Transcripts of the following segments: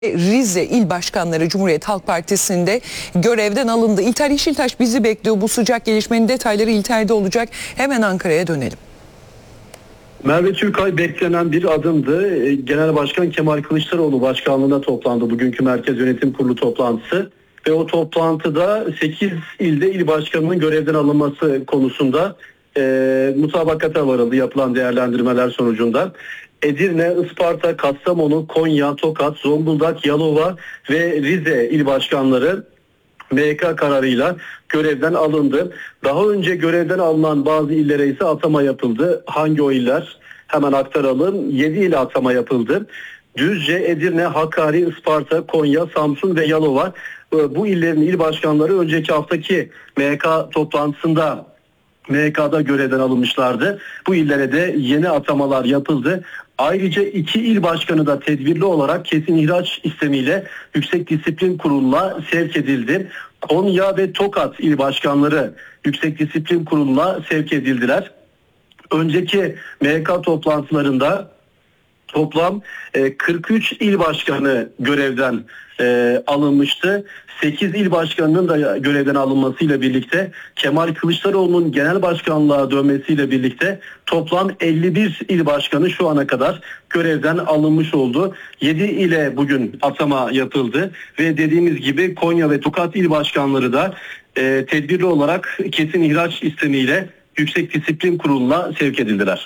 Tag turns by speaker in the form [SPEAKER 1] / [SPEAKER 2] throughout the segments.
[SPEAKER 1] Rize İl Başkanları Cumhuriyet Halk Partisi'nde görevden alındı. İlter Yeşiltaş bizi bekliyor. Bu sıcak gelişmenin detayları İlter'de olacak. Hemen Ankara'ya dönelim.
[SPEAKER 2] Merve Türkay beklenen bir adımdı. Genel Başkan Kemal Kılıçdaroğlu başkanlığında toplandı bugünkü Merkez Yönetim Kurulu toplantısı. Ve o toplantıda 8 ilde il başkanının görevden alınması konusunda mutabakata varıldı yapılan değerlendirmeler sonucunda. Edirne, Isparta, Kastamonu, Konya, Tokat, Zonguldak, Yalova ve Rize il başkanları MYK kararıyla görevden alındı. Daha önce görevden alınan bazı illere ise atama yapıldı. Hangi o iller? Hemen aktaralım. 7 ile atama yapıldı. Düzce, Edirne, Hakkari, Isparta, Konya, Samsun ve Yalova. Bu illerin il başkanları önceki haftaki MYK toplantısında MYK'da görevden alınmışlardı. Bu illere de yeni atamalar yapıldı. Ayrıca 2 il başkanı da tedbirli olarak kesin ihraç istemiyle Yüksek Disiplin Kurulu'na sevk edildi. Konya ve Tokat il başkanları Yüksek Disiplin Kurulu'na sevk edildiler. Önceki MYK toplantılarında toplam 43 il başkanı görevden alınmıştı. 8 il başkanının da görevden alınmasıyla birlikte Kemal Kılıçdaroğlu'nun genel başkanlığa dönmesiyle birlikte toplam 51 il başkanı şu ana kadar görevden alınmış oldu. 7 ile bugün atama yapıldı ve dediğimiz gibi Konya ve Tokat il başkanları da tedbirli olarak kesin ihraç istemiyle Yüksek Disiplin Kurulu'na sevk edildiler.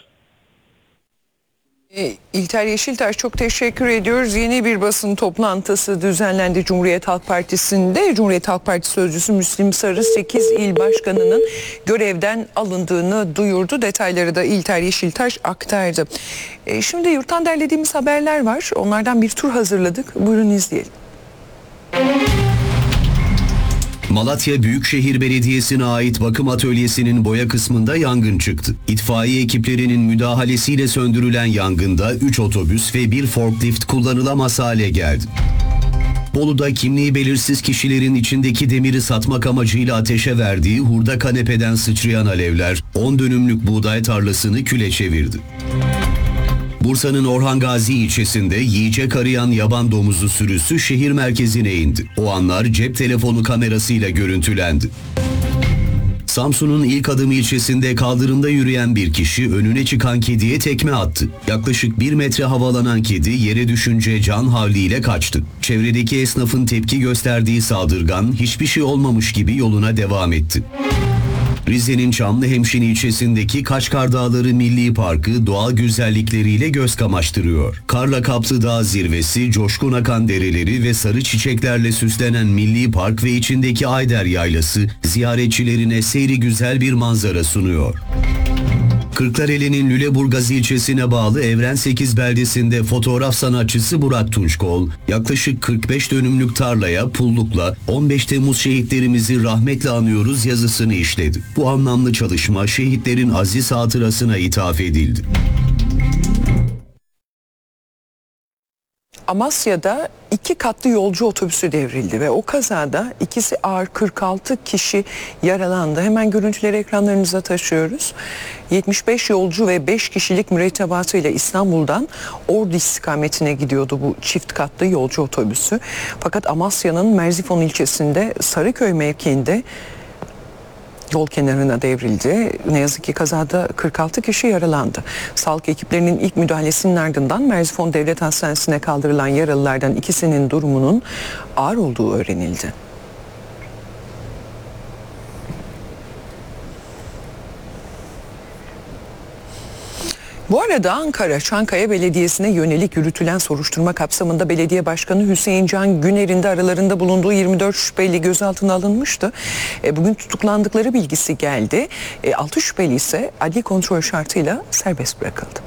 [SPEAKER 1] İlter Yeşiltaş çok teşekkür ediyoruz. Yeni bir basın toplantısı düzenlendi Cumhuriyet Halk Partisi'nde. Cumhuriyet Halk Partisi Sözcüsü Müslim Sarı 8 il başkanının görevden alındığını duyurdu. Detayları da İlter Yeşiltaş aktardı. Şimdi yurttan derlediğimiz haberler var. Onlardan bir tur hazırladık. Buyurun izleyelim.
[SPEAKER 3] Malatya Büyükşehir Belediyesi'ne ait bakım atölyesinin boya kısmında yangın çıktı. İtfaiye ekiplerinin müdahalesiyle söndürülen yangında 3 otobüs ve 1 forklift kullanılamaz hale geldi. Bolu'da kimliği belirsiz kişilerin içindeki demiri satmak amacıyla ateşe verdiği hurda kanepeden sıçrayan alevler 10 dönümlük buğday tarlasını küle çevirdi. Bursa'nın Orhan Gazi ilçesinde yiyecek arayan yaban domuzu sürüsü şehir merkezine indi. O anlar cep telefonu kamerasıyla görüntülendi. Samsun'un İlk Adım ilçesinde kaldırımda yürüyen bir kişi önüne çıkan kediye tekme attı. Yaklaşık 1 metre havalanan kedi yere düşünce can havliyle kaçtı. Çevredeki esnafın tepki gösterdiği saldırgan hiçbir şey olmamış gibi yoluna devam etti. Rize'nin Çamlıhemşin ilçesindeki Kaçkar Dağları Milli Parkı doğal güzellikleriyle göz kamaştırıyor. Karla kaplı dağ zirvesi, coşkun akan dereleri ve sarı çiçeklerle süslenen Milli Park ve içindeki Ayder Yaylası ziyaretçilerine seyri güzel bir manzara sunuyor. Kırklareli'nin Lüleburgaz ilçesine bağlı Evren 8 beldesinde fotoğraf sanatçısı Burak Tunçkol, yaklaşık 45 dönümlük tarlaya pullukla 15 Temmuz şehitlerimizi rahmetle anıyoruz yazısını işledi. Bu anlamlı çalışma şehitlerin aziz hatırasına ithaf edildi.
[SPEAKER 1] Amasya'da 2 katlı yolcu otobüsü devrildi ve o kazada ikisi ağır 46 kişi yaralandı. Hemen görüntüleri ekranlarınıza taşıyoruz. 75 yolcu ve 5 kişilik mürettebatıyla İstanbul'dan Ordu istikametine gidiyordu bu çift katlı yolcu otobüsü. Fakat Amasya'nın Merzifon ilçesinde Sarıköy mevkiinde yol kenarına devrildi. Ne yazık ki kazada 46 kişi yaralandı. Sağlık ekiplerinin ilk müdahalesinin ardından Merzifon Devlet Hastanesi'ne kaldırılan yaralılardan ikisinin durumunun ağır olduğu öğrenildi. Bu arada Ankara Çankaya Belediyesi'ne yönelik yürütülen soruşturma kapsamında Belediye Başkanı Hüseyin Can Güner'in de aralarında bulunduğu 24 şüpheli gözaltına alınmıştı. Bugün tutuklandıkları bilgisi geldi. 6 şüpheli ise adli kontrol şartıyla serbest bırakıldı.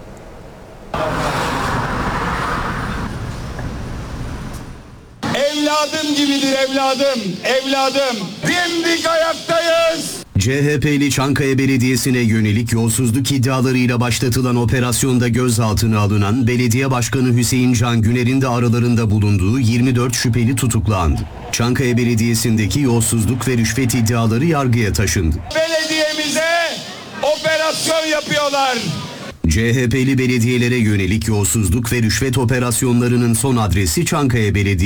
[SPEAKER 4] Evladım gibidir evladım, evladım. Dimdik ayaktayız.
[SPEAKER 3] CHP'li Çankaya Belediyesi'ne yönelik yolsuzluk iddialarıyla başlatılan operasyonda gözaltına alınan Belediye Başkanı Hüseyin Can Güner'in de aralarında bulunduğu 24 şüpheli tutuklandı. Çankaya Belediyesi'ndeki yolsuzluk ve rüşvet iddiaları yargıya taşındı.
[SPEAKER 4] Belediyemize operasyon yapıyorlar.
[SPEAKER 3] CHP'li belediyelere yönelik yolsuzluk ve rüşvet operasyonlarının son adresi Çankaya Belediyesi.